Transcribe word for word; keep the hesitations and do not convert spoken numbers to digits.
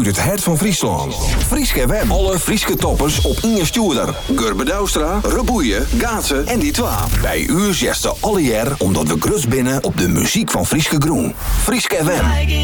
uit het hart van Friesland. Frieske web. Alle Frieske toppers op Inge Stuurder. Gurbe Douwstra, Reboeien, Gaatsen en die twa. Bij u zesde alle jaar omdat we grus binnen op de muziek van Frieske Groen. Frieske web.